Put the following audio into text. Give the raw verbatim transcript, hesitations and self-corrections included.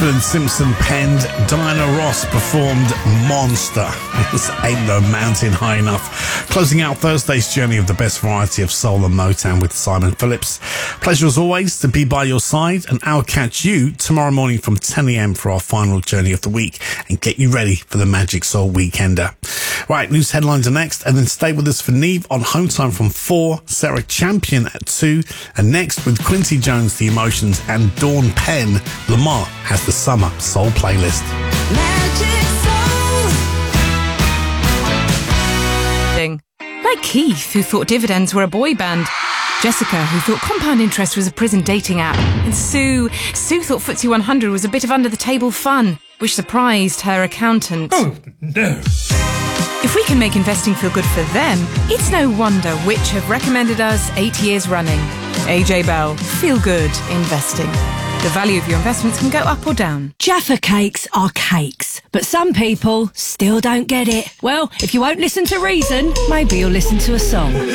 Ashford and Simpson penned, Diana Ross performed Monster. This ain't no mountain high enough. Closing out Thursday's journey of the best variety of soul and Motown with Simon Phillips. Pleasure as always to be by your side, and I'll catch you tomorrow morning from ten a.m. for our final journey of the week and get you ready for the Magic Soul Weekender. Right, news headlines are next, and then stay with us for Neve on Home Time from four, Sarah Champion at two, and next with Quincy Jones, The Emotions, and Dawn Penn, Lamar has the Summer Soul Playlist. Magic Soul. Like Keith, who thought Dividends were a boy band. Jessica, who thought Compound Interest was a prison dating app. And Sue, Sue thought F T S E one hundred was a bit of under-the-table fun, which surprised her accountant. Oh, no. If we can make investing feel good for them, it's no wonder which have recommended us eight years running. A J Bell, feel good investing. The value of your investments can go up or down. Jaffa cakes are cakes, but some people still don't get it. Well, if you won't listen to reason, maybe you'll listen to a song.